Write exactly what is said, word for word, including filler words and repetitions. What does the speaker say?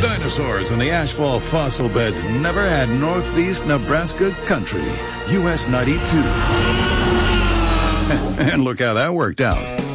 dinosaurs and the asphalt fossil beds never had Northeast Nebraska country. U S ninety-two. And look how that worked out.